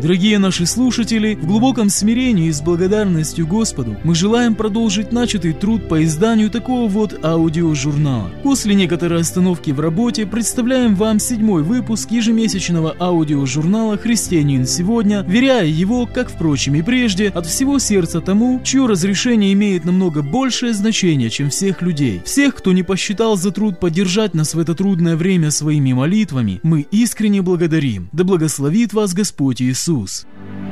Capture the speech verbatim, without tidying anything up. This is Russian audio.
Дорогие наши слушатели, в глубоком смирении и с благодарностью Господу мы желаем продолжить начатый труд по изданию такого вот аудиожурнала. После некоторой остановки в работе представляем вам седьмой выпуск ежемесячного аудиожурнала «Христианин сегодня», веряя его, как, впрочем, и прежде, от всего сердца тому, чье разрешение имеет намного большее значение, чем всех людей. Всех, кто не посчитал за труд поддержать нас в это трудное время своими молитвами, мы искренне благодарим. Да благословит вас Господь Иисус.